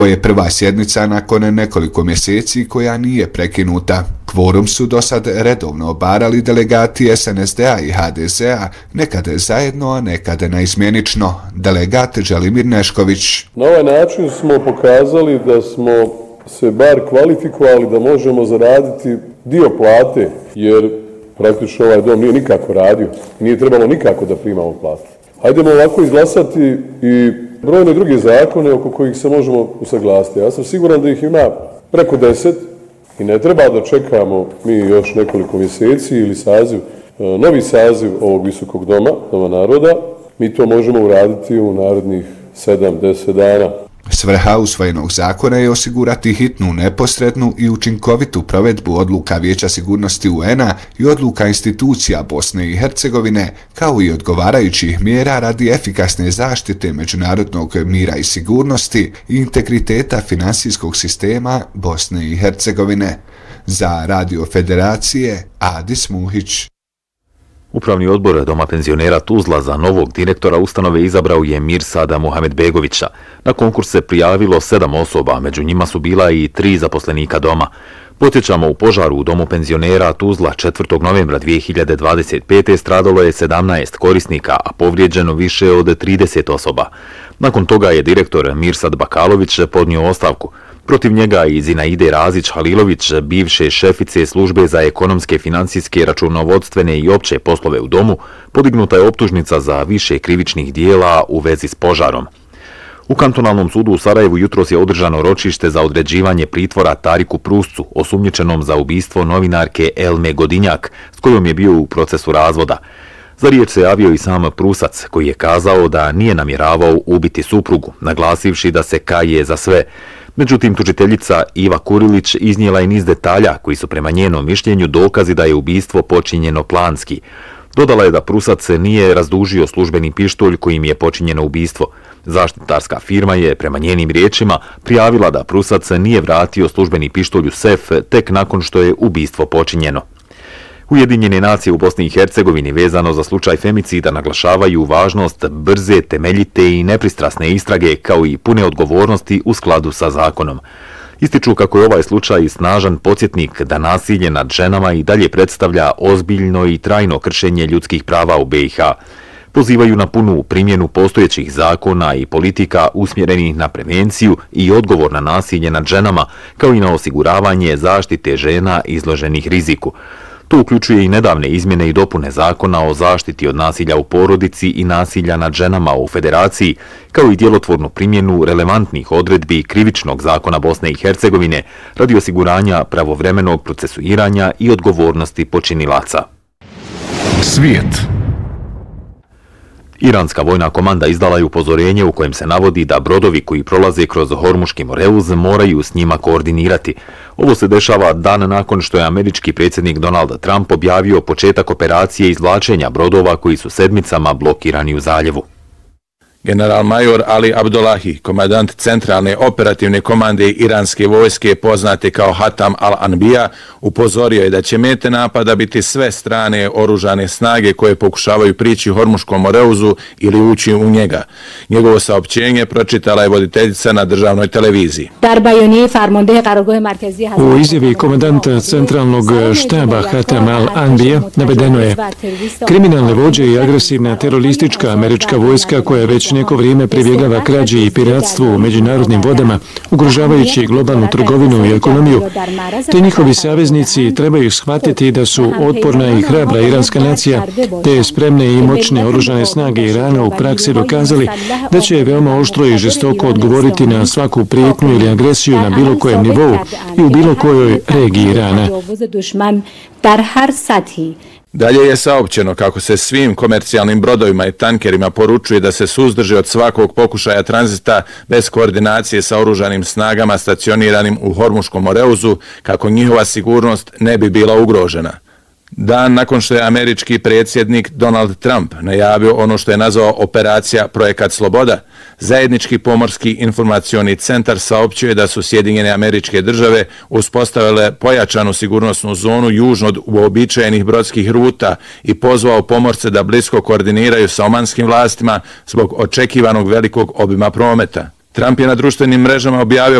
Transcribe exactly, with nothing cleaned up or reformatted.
To je prva sjednica nakon nekoliko mjeseci koja nije prekinuta. Kvorum su do sad redovno obarali delegati es en es de a i ha de ze a, nekad zajedno, a nekad naizmjenično. Delegat Želimir Nešković. Na ovaj način smo pokazali da smo se bar kvalifikovali da možemo zaraditi dio plate, jer praktično ovaj dom nije nikako radio, nije trebalo nikako da primamo platu. Hajdemo ovako izglasati i brojne druge zakone oko kojih se možemo usaglasiti. Ja sam siguran da ih ima preko deset i ne treba da čekamo mi još nekoliko mjeseci ili saziv, novi saziv ovog visokog doma, Doma naroda. Mi to možemo uraditi u narednih sedam do deset dana. Svrha usvojenog zakona je osigurati hitnu, neposrednu i učinkovitu provedbu odluka Vijeća sigurnosti u en a i odluka institucija Bosne i Hercegovine, kao i odgovarajućih mjera radi efikasne zaštite međunarodnog mira i sigurnosti i integriteta finansijskog sistema Bosne i Hercegovine. Za Radio Federacije, Adis Muhić. Upravni odbor Doma penzionera Tuzla za novog direktora ustanove izabrao je Mirsada Muhamedbegovića. Na konkurs se prijavilo sedam osoba, među njima su bila i tri zaposlenika doma. Podsjećamo, u požaru u Domu penzionera Tuzla četvrtog novembra dvije hiljade dvadeset pete stradalo je sedamnaest korisnika, a povrijeđeno više od trideset osoba. Nakon toga je direktor Mirsad Bakalović podnio ostavku. Protiv njega i Zinaide Razić-Halilović, bivše šefice službe za ekonomske, financijske, računovodstvene i opće poslove u domu, podignuta je optužnica za više krivičnih dijela u vezi s požarom. U kantonalnom sudu u Sarajevu jutros je održano ročište za određivanje pritvora Tariku Pruscu, osumnjičenom za ubistvo novinarke Elme Godinjak, s kojom je bio u procesu razvoda. Za riječ se javio i sam Prusac, koji je kazao da nije namjeravao ubiti suprugu, naglasivši da se kaje za sve. Međutim, tužiteljica Iva Kurilić iznijela je niz detalja koji su prema njenom mišljenju dokazi da je ubistvo počinjeno planski. Dodala je da Prusac nije razdužio službeni pištolj kojim je počinjeno ubistvo. Zaštitarska firma je, prema njenim riječima, prijavila da Prusac nije vratio službeni pištolj u sef tek nakon što je ubistvo počinjeno. Ujedinjene nacije u Bosni i Hercegovini vezano za slučaj femicida naglašavaju važnost brze, temeljite i nepristrasne istrage kao i pune odgovornosti u skladu sa zakonom. Ističu kako je ovaj slučaj snažan podsjetnik da nasilje nad ženama i dalje predstavlja ozbiljno i trajno kršenje ljudskih prava u be i ha. Pozivaju na punu primjenu postojećih zakona i politika usmjerenih na prevenciju i odgovor na nasilje nad ženama, kao i na osiguravanje zaštite žena izloženih riziku. To uključuje i nedavne izmjene i dopune zakona o zaštiti od nasilja u porodici i nasilja nad ženama u Federaciji, kao i djelotvornu primjenu relevantnih odredbi krivičnog zakona Bosne i Hercegovine radi osiguranja pravovremenog procesuiranja i odgovornosti počinilaca. Svijet. Iranska vojna komanda izdala je upozorenje u kojem se navodi da brodovi koji prolaze kroz Hormuški moreuz moraju s njima koordinirati. Ovo se dešava dan nakon što je američki predsjednik Donald Trump objavio početak operacije izvlačenja brodova koji su sedmicama blokirani u zaljevu. General major Ali Abdullahi, komandant centralne operativne komande iranske vojske poznate kao Hatam al-Anbija, upozorio je da će mete napada biti sve strane oružane snage koje pokušavaju prići Hormuškom moreuzu ili ući u njega. Njegovo saopćenje pročitala je voditeljica na državnoj televiziji. U izjavi komandanta centralnog štaba Hatam al-Anbija navedeno je: kriminalne vođe i agresivna teroristička američka vojska koja već neko vrijeme pribjegava krađi i piratstvu u međunarodnim vodama, ugrožavajući globalnu trgovinu i ekonomiju. Te njihovi saveznici trebaju shvatiti da su otporna i hrabra iranska nacija, te spremne i moćne oružane snage Irana u praksi dokazali da će veoma oštro i žestoko odgovoriti na svaku prijetnju ili agresiju na bilo kojem nivou i u bilo kojoj regiji Irana. Dalje je saopćeno kako se svim komercijalnim brodovima i tankerima poručuje da se suzdrže od svakog pokušaja tranzita bez koordinacije sa oružanim snagama stacioniranim u Hormuškom moreuzu, kako njihova sigurnost ne bi bila ugrožena. Dan nakon što je američki predsjednik Donald Trump najavio ono što je nazvao operacija Projekat Sloboda, zajednički pomorski informacioni centar saopćuje da su Sjedinjene Američke Države uspostavile pojačanu sigurnosnu zonu južno od uobičajenih brodskih ruta i pozvao pomorce da blisko koordiniraju sa omanskim vlastima zbog očekivanog velikog obima prometa. Trump je na društvenim mrežama objavio